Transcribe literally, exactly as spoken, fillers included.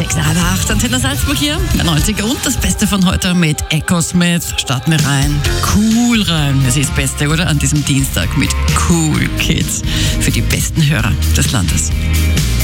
sechs nach acht, Antenne Salzburg hier, der neunziger und das Beste von heute mit Echo Smith. Starten wir rein, cool rein. Das ist das Beste, oder? An diesem Dienstag mit Cool Kids für die besten Hörer des Landes.